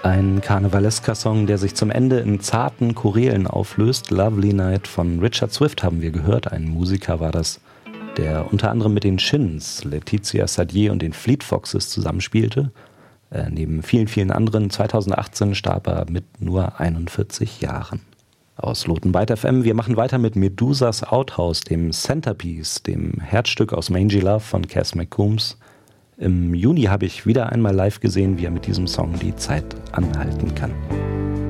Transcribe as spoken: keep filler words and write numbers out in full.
Ein karnevalesker Song, der sich zum Ende in zarten Chorälen auflöst. Lovely Night von Richard Swift haben wir gehört. Ein Musiker war das, der unter anderem mit den Shins, Laetitia Sadier und den Fleet Foxes zusammenspielte. Äh, neben vielen, vielen anderen. zweitausendachtzehn starb er mit nur einundvierzig Jahren. Aus Lotenbyte F M. Wir machen weiter mit Medusas Outhouse, dem Centerpiece, dem Herzstück aus Mangy Love von Cass McCombs. Im Juni habe ich wieder einmal live gesehen, wie er mit diesem Song die Zeit anhalten kann.